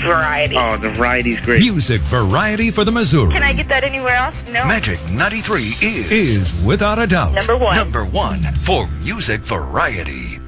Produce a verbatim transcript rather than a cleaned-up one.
variety. Oh, the variety's great. Music variety for the Missouri. Can I get that anywhere else? No. Magic ninety-three is, is without a doubt Number one. number one for music variety.